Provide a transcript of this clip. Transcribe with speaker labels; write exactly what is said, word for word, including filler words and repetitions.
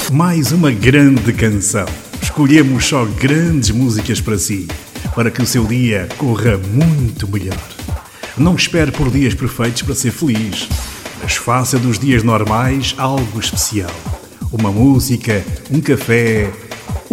Speaker 1: Mais uma grande canção. Escolhemos só grandes músicas para si, para que o seu dia corra muito melhor. Não espere por dias perfeitos para ser feliz, mas faça dos dias normais algo especial. Uma música, um café,